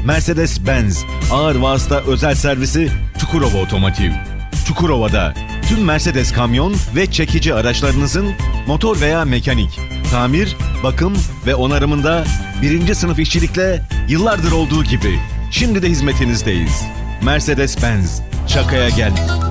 Mercedes-Benz ağır vasıta özel servisi Çukurova Otomotiv. Çukurova'da tüm Mercedes kamyon ve çekici araçlarınızın motor veya mekanik, tamir, bakım ve onarımında birinci sınıf işçilikle yıllardır olduğu gibi şimdi de hizmetinizdeyiz. Mercedes-Benz, şakaya gelmeyin.